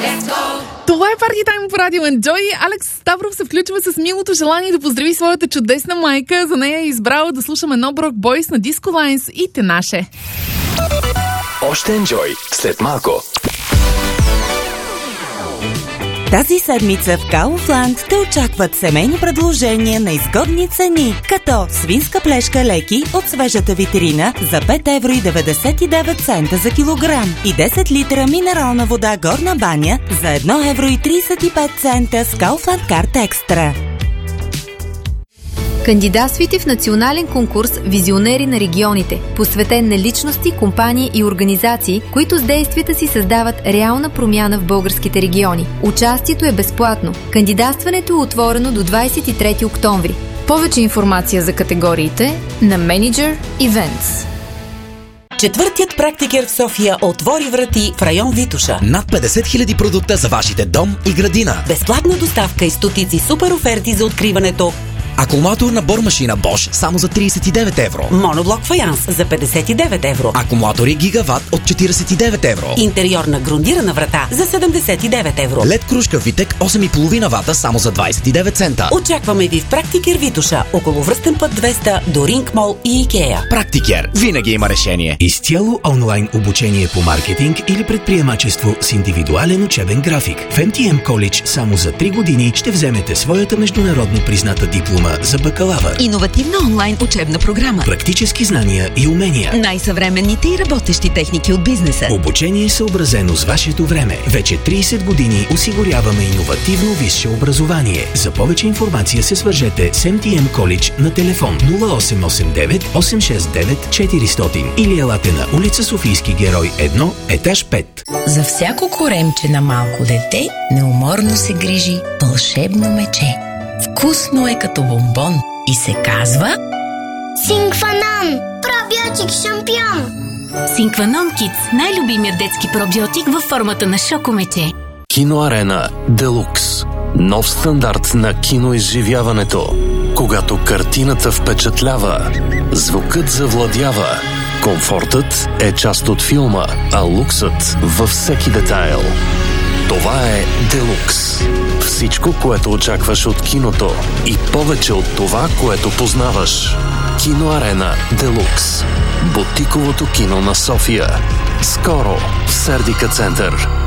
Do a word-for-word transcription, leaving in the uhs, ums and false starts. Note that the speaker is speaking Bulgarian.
Това е Парти Тайм по радио Enjoy. Алекс Ставров се включва с милото желание да поздрави своята чудесна майка. За нея е избрала да слушаме No Broke Boys на Disco Lines и Тенаше. Още Enjoy след малко. Тази седмица в Kaufland те очакват семейни предложения на изгодни цени, като свинска плешка леки от свежата витрина за пет евро и деветдесет и девет цента за килограм и десет литра минерална вода горна баня за едно евро и тридесет и пет цента с Kaufland Card Extra. Кандидатствайте в национален конкурс «Визионери на регионите», посветен на личности, компании и организации, които с действията си създават реална промяна в българските региони. Участието е безплатно. Кандидатстването е отворено до двадесет и трети октомври. Повече информация за категориите на Manager Events. Четвъртият практикер в София отвори врати в район Витоша. Над петдесет хиляди продукта за вашите дом и градина. Безплатна доставка и стотици супер оферти за откриването. Акумулаторна бормашина Bosch само за тридесет и девет евро. Моноблок фаянс за петдесет и девет евро. Акумулатори Гигават от четиридесет и девет евро. Интериорна грундирана врата за седемдесет и девет евро. Лед кружка Витек осем и половина вата само за двадесет и девет цента. Очакваме ви в Практикер Витоша, около Връстен път двеста до Ринг Мол и Икеа. Практикер винаги има решение. Изцяло онлайн обучение по маркетинг или предприемачество с индивидуален учебен график. В Ем Ти Ем College само за три години ще вземете своята международно призната диплома за бакалавър. Иновативна онлайн учебна програма. Практически знания и умения. Най-съвременните и работещи техники от бизнеса. Обучение съобразено с вашето време. Вече тридесет години осигуряваме иновативно висше образование. За повече информация се свържете с Ем Ти Ем College на телефон нула осем осем девет осем шест девет четиристотин или елате на улица Софийски герой едно, етаж пет. За всяко коремче на малко дете неуморно се грижи вълшебно мече. Вкусно е като бомбон и се казва Синкванон! Пробиотик шампион! Синкванон Kids, най-любимият детски пробиотик във формата на шокомече. Киноарена Делукс. Нов стандарт на киноизживяването. Когато картината впечатлява, звукът завладява, комфортът е част от филма, а луксът във всеки детайл. Това е Делукс. Всичко, което очакваш от киното и повече от това, което познаваш. Киноарена Делукс. Бутиковото кино на София. Скоро в Сердика център.